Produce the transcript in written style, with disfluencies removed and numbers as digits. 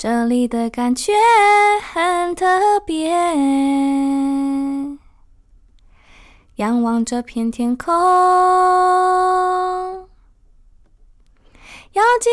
这里的感觉很特别。仰望这片天空，要记